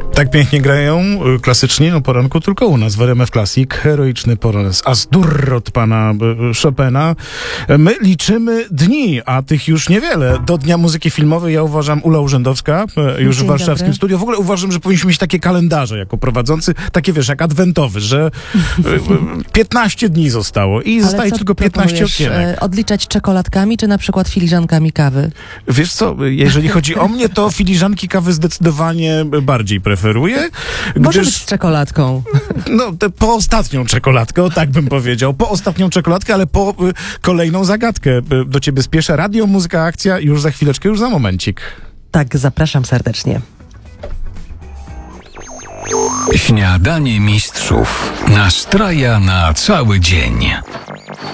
Tak pięknie grają klasycznie o poranku tylko u nas w RMF Classic. Heroiczny poranek As-Dur od pana Chopina. My liczymy dni, a tych już niewiele. Do Dnia Muzyki Filmowej ja uważam Ula Urzędowska już Dzień w warszawskim dobry. studiu. W ogóle uważam, że powinniśmy mieć takie kalendarze jako prowadzący, takie wiesz, jak adwentowy, że 15 dni zostało i zostaje co tylko 15 proponujesz, okienek. odliczać czekoladkami, czy na przykład filiżankami kawy? Wiesz co, jeżeli chodzi o mnie, to filiżanki kawy zdecydowanie bardziej preferuję. Może być z czekoladką. No, po ostatnią czekoladkę, o tak bym powiedział. Po ostatnią czekoladkę, ale po kolejną zagadkę. Do ciebie spieszę. Radio, muzyka, akcja. Już za chwileczkę, już za momencik. Tak, zapraszam serdecznie. Śniadanie mistrzów. Nastraja na cały dzień.